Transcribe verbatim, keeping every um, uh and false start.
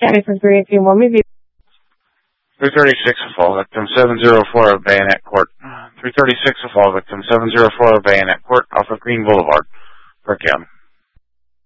County for three eighteen one, maybe. three thirty-six of fall, victim seven oh four of Bayonet Court. three thirty-six of fall, victim seven oh four of Bayonet Court off of Green Boulevard. Park County.